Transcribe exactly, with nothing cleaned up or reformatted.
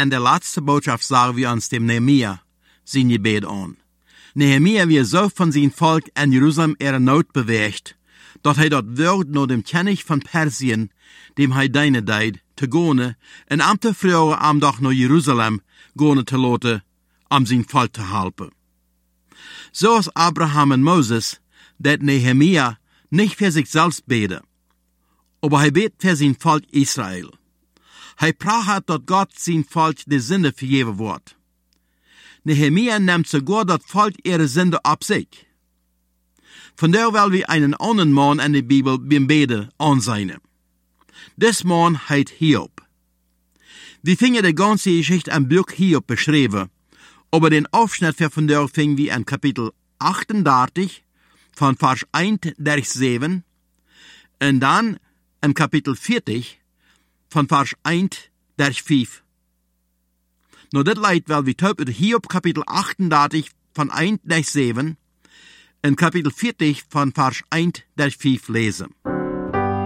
en der laatste Botschaft sagen wir uns dem Nehemia sein Gebet an. Nehemia wird so von sein Volk in Jerusalem ihre Not bewegt, dat hij dat Wort nur dem König von Persien, dem hij deine deed, te gone, en am te vrouwen am dag naar Jerusalem gone te laten, am zijn volk te helpen. Zoals Abraham en Moses, dat Nehemia nicht für sich selbst bete, aber hij bet für sein Volk Israel. Hij praat dat Gott sein Volk de Sünde vergeven wordt. Nehemia nimmt sogar dat Volk ihre Sünde op sich. Vandaar wil we einen anderen Mann in de Bibel beim Beten ansehen. Des Mann heet Hiob. Wir fingen die ganze Geschichte im Buch Hiob beschrieben, aber den Aufschnitt für vandaar fingen wir in Kapitel achtendertig, von Vers eins durch sieben, und dann in Kapitel vierzig, von Vers eins durch fünf. Nou, dit leidt wel wie tuip uit Hiob Kapitel achtendertig, von eins durch sieben, in Kapitel vierzig, von Vers eins durch fünf lesen.